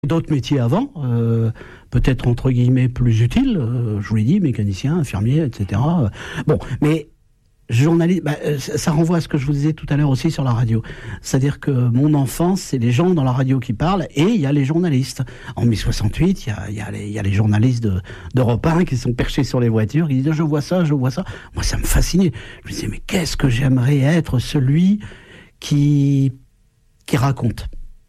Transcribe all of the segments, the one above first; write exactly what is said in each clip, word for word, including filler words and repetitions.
d'autres métiers avant, euh, peut-être entre guillemets plus utiles, euh, je vous l'ai dit, mécanicien, infirmier, et cetera. Bon, mais journaliste, bah, ça renvoie à ce que je vous disais tout à l'heure aussi sur la radio. C'est-à-dire que mon enfance, c'est les gens dans la radio qui parlent, et il y a les journalistes. En mai soixante-huit, il y a, il y a, les, il y a les journalistes de, d'Europe un qui sont perchés sur les voitures, qui disent « je vois ça, je vois ça ». Moi, ça me fascinait. Je me disais « mais qu'est-ce que j'aimerais être celui qui, qui raconte ».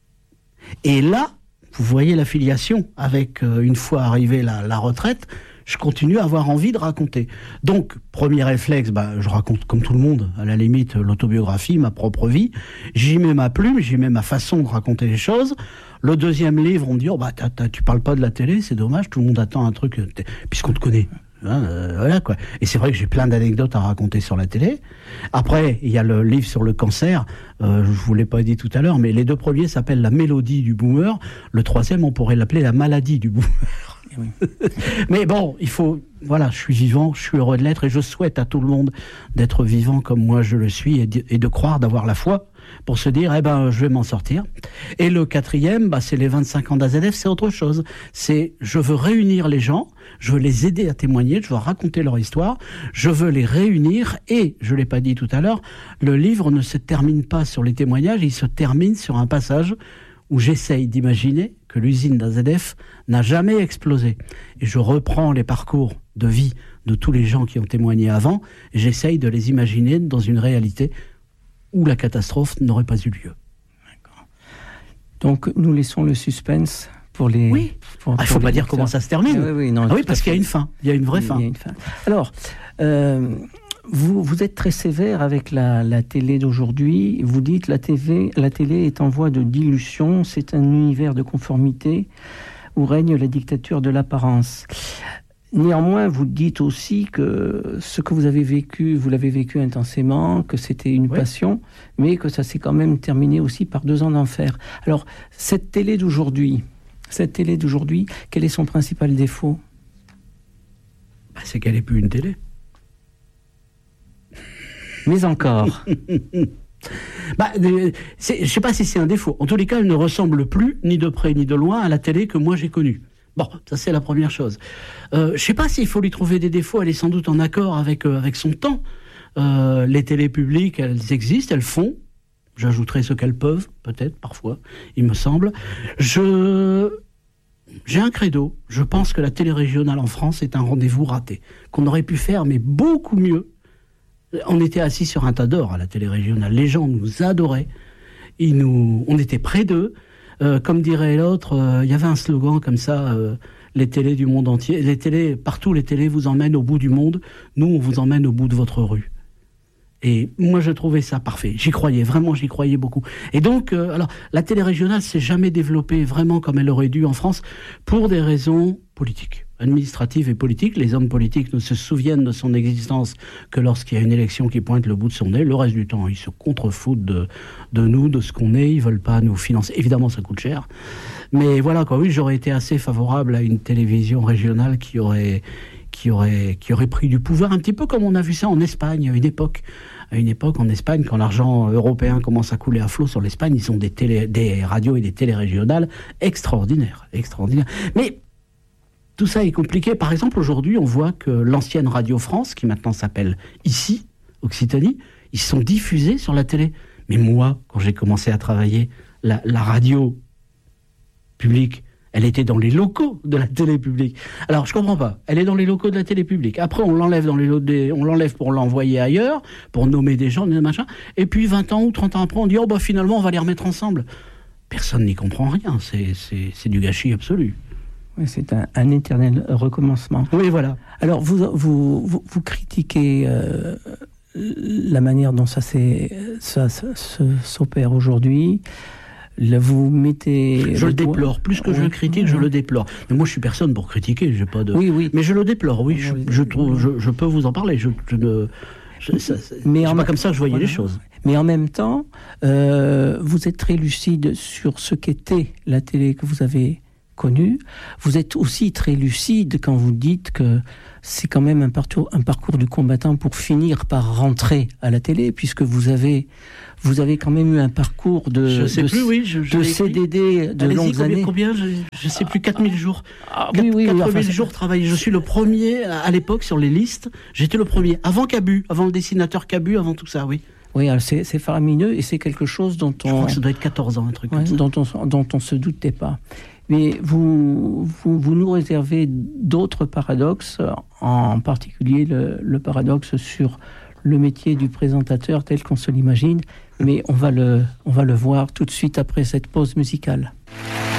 Et là, vous voyez l'affiliation avec, euh, une fois arrivé la, la retraite, je continue à avoir envie de raconter. Donc, premier réflexe, bah, je raconte comme tout le monde, à la limite, l'autobiographie, ma propre vie. J'y mets ma plume, j'y mets ma façon de raconter les choses. Le deuxième livre, on me dit, oh, bah, t'as, t'as, tu parles pas de la télé, c'est dommage, tout le monde attend un truc, puisqu'on te connaît. Hein, euh, voilà, quoi. Et c'est vrai que j'ai plein d'anecdotes à raconter sur la télé. Après, il y a le livre sur le cancer, euh, je vous l'ai pas dit tout à l'heure, mais les deux premiers s'appellent La mélodie du boomer. Le troisième, on pourrait l'appeler La maladie du boomer. Oui. Mais bon, il faut... Voilà, je suis vivant, je suis heureux de l'être, et je souhaite à tout le monde d'être vivant comme moi je le suis, et de, et de croire, d'avoir la foi pour se dire, eh ben, je vais m'en sortir. Et le quatrième, bah, c'est les vingt-cinq ans d'A Z F, c'est autre chose. C'est, je veux réunir les gens, je veux les aider à témoigner, je veux raconter leur histoire, je veux les réunir, et, je l'ai pas dit tout à l'heure, le livre ne se termine pas sur les témoignages, il se termine sur un passage où j'essaye d'imaginer que l'usine d'A Z F n'a jamais explosé. Et je reprends les parcours de vie de tous les gens qui ont témoigné avant, et j'essaye de les imaginer dans une réalité où la catastrophe n'aurait pas eu lieu. D'accord. Donc, nous laissons le suspense pour les... Oui, il ne faut pas dire comment ça se termine. Ah, oui, oui, non, ah, oui parce qu'il y a une fin, il y a une vraie il fin. Y a une fin. Alors, euh, vous, vous êtes très sévère avec la, la télé d'aujourd'hui. Vous dites la T V, la télé est en voie de dilution, c'est un univers de conformité où règne la dictature de l'apparence. Néanmoins, vous dites aussi que ce que vous avez vécu, vous l'avez vécu intensément, que c'était une oui. passion, mais que ça s'est quand même terminé aussi par deux ans d'enfer. Alors, cette télé d'aujourd'hui, cette télé d'aujourd'hui, quel est son principal défaut ? Bah, c'est qu'elle n'est plus une télé. Mais encore. Bah, c'est, je ne sais pas si c'est un défaut. En tous les cas, elle ne ressemble plus, ni de près ni de loin, à la télé que moi j'ai connue. Bon, ça c'est la première chose. Euh, je ne sais pas s'il faut lui trouver des défauts, elle est sans doute en accord avec, euh, avec son temps. Euh, les télés publiques, elles existent, elles font. J'ajouterai ce qu'elles peuvent, peut-être, parfois, il me semble. Je... J'ai un credo. Je pense que la télé régionale en France est un rendez-vous raté. Qu'on aurait pu faire, mais beaucoup mieux. On était assis sur un tas d'or à la télé régionale. Les gens nous adoraient. Ils nous... On était près d'eux. Euh, comme dirait l'autre, il euh, y avait un slogan comme ça, euh, les télés du monde entier, les télés, partout les télés vous emmènent au bout du monde, nous on vous emmène au bout de votre rue. Et moi je trouvais ça parfait, j'y croyais, vraiment j'y croyais beaucoup. Et donc, euh, alors la télé régionale s'est jamais développée vraiment comme elle aurait dû en France, pour des raisons politiques, administratives et politiques. Les hommes politiques ne se souviennent de son existence que lorsqu'il y a une élection qui pointe le bout de son nez. Le reste du temps, ils se contrefoutent de, de nous, de ce qu'on est. Ils veulent pas nous financer. Évidemment, ça coûte cher. Mais voilà, quoi. Oui, j'aurais été assez favorable à une télévision régionale qui aurait, qui aurait, qui aurait pris du pouvoir, un petit peu comme on a vu ça en Espagne à une époque. À une époque, en Espagne, quand l'argent européen commence à couler à flot sur l'Espagne, ils ont des, télé, des radios et des télés régionales extraordinaires, extraordinaires. Mais tout ça est compliqué. Par exemple, aujourd'hui, on voit que l'ancienne Radio France, qui maintenant s'appelle Ici, Occitanie, ils sont diffusés sur la télé. Mais moi, quand j'ai commencé à travailler, la, la radio publique, elle était dans les locaux de la télé publique. Alors, je comprends pas. Elle est dans les locaux de la télé publique. Après, on l'enlève dans les lo- des, on l'enlève pour l'envoyer ailleurs, pour nommer des gens, des machins. Et puis, vingt ans ou trente ans après, on dit, oh, bah, finalement, on va les remettre ensemble. Personne n'y comprend rien. C'est, c'est, c'est du gâchis absolu. Oui, c'est un, un éternel recommencement. Oui, voilà. Alors, vous, vous, vous, vous critiquez euh, la manière dont ça, s'est, ça, ça, ça s'opère aujourd'hui. Là, vous mettez... Je le déplore. Plus que oui. je le critique, oui. je le déplore. Mais moi, je suis personne pour critiquer. J'ai pas de... Oui, oui. Mais je le déplore, oui. Je, je, trouve, je, je peux vous en parler. Je, je ne... Je, ça, mais c'est pas comme ça que je voyais voilà. les choses. Mais en même temps, euh, vous êtes très lucide sur ce qu'était la télé que vous avez connu. Vous êtes aussi très lucide quand vous dites que c'est quand même un parcours, un parcours du combattant pour finir par rentrer à la télé, puisque vous avez, vous avez quand même eu un parcours de, je sais de, plus, oui, je, je de C D D de Allez-y, longues combien, années. Combien je, je sais plus, quatre mille jours. Ah, oui, oui, quatre mille oui, enfin, jours travaillés. Je suis le premier à l'époque sur les listes. J'étais le premier, avant Cabu, avant le dessinateur Cabu, avant tout ça, oui. Oui, alors c'est, c'est faramineux et c'est quelque chose dont on... Je crois que ça doit être quatorze ans, un truc ouais, comme ça. Dont on, dont on se doutait pas. Mais vous, vous, vous nous réservez d'autres paradoxes, en particulier le, le paradoxe sur le métier du présentateur tel qu'on se l'imagine. Mais on va le, on va le voir tout de suite après cette pause musicale.